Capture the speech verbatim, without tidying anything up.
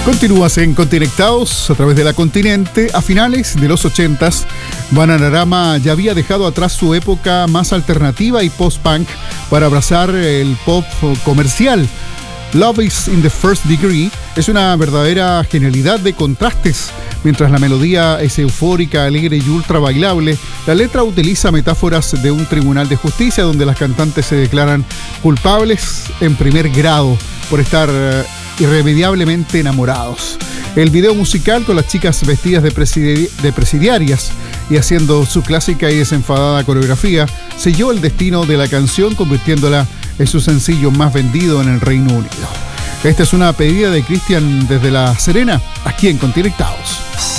Continúas en Continectados a través de la Continente. A finales de los ochentas, Bananarama ya había dejado atrás su época más alternativa y post-punk para abrazar el pop comercial. Love is in the First Degree es una verdadera genialidad de contrastes. Mientras la melodía es eufórica, alegre y ultra bailable, la letra utiliza metáforas de un tribunal de justicia donde las cantantes se declaran culpables en primer grado por estar uh, irremediablemente enamorados. El video musical, con las chicas vestidas de, presidi- de presidiarias y haciendo su clásica y desenfadada coreografía, selló el destino de la canción, convirtiéndola en su sencillo más vendido en el Reino Unido. Esta es una pedida de Cristian desde La Serena, aquí en Continectados.